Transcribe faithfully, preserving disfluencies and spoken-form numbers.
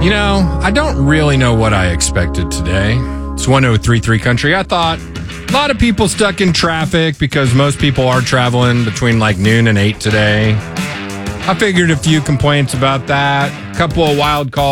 You know, I don't really know what I expected today. It's one oh three point three Country. I thought a lot of people stuck in traffic because most people are traveling between like noon and eight today. I figured a few complaints about that, a couple of wild calls.